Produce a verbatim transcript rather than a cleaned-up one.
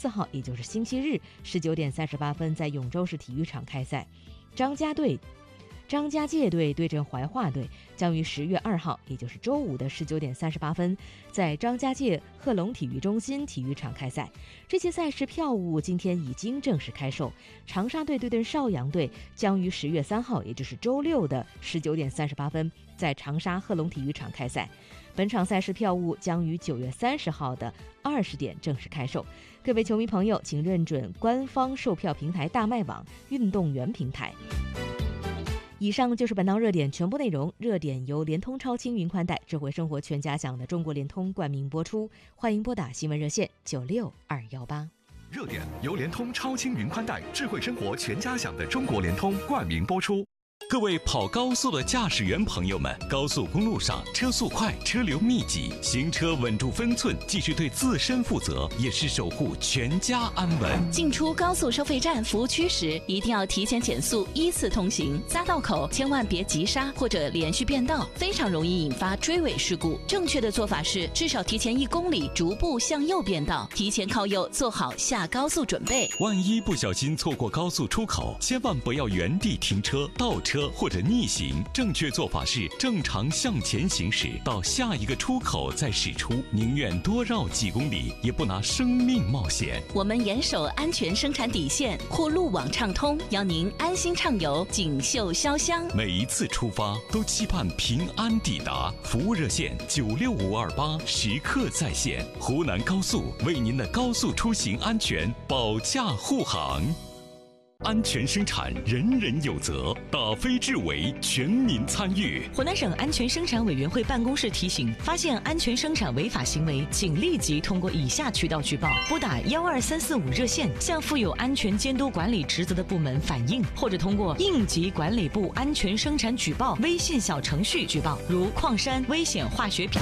四号，也就是星期日十九点三十八分在永州市体育场开赛。张家队张家界队对阵怀化队将于十月二号，也就是周五的十九点三十八分，在张家界贺龙体育中心体育场开赛。这些赛事票务今天已经正式开售。长沙队对阵邵阳队将于十月三号，也就是周六的十九点三十八分，在长沙贺龙体育场开赛。本场赛事票务将于九月三十号的二十点正式开售。各位球迷朋友，请认准官方售票平台大麦网运动员平台。以上就是本档热点全部内容。热点由联通超轻云宽带智慧生活全家享的中国联通冠名播出。欢迎拨打新闻热线九六二幺八。 热点由联通超轻云宽带智慧生活全家享的中国联通冠名播出。 各位跑高速的驾驶员朋友们，高速公路上车速快，车流密集，行车稳住分寸，既是对自身负责，也是守护全家安稳。 进出高速收费站服务区时，一定要提前减速，依次通行。匝道口千万别急刹或者连续变道，非常容易引发追尾事故。正确的做法是，至少提前一公里逐步向右变道，提前靠右，做好下高速准备。 万一不小心错过高速出口，千万不要原地停车、倒车或者逆行，正确做法是正常向前行驶，到下一个出口再驶出，宁愿多绕几公里，也不拿生命冒险。 我们严守安全生产底线，护路网畅通，邀您安心畅游锦绣潇湘。 每一次出发都期盼平安抵达，服务热线九六五二八时刻在线。湖南高速为您的高速出行安全保驾护航。安全生产，人人有责，打非至为，全民参与。 湖南省安全生产委员会办公室提醒：发现安全生产违法行为，请立即通过以下渠道举报：拨打幺二三四五热线，向负有安全监督管理职责的部门反映，或者通过应急管理部安全生产举报微信小程序举报，如矿山危险化学品。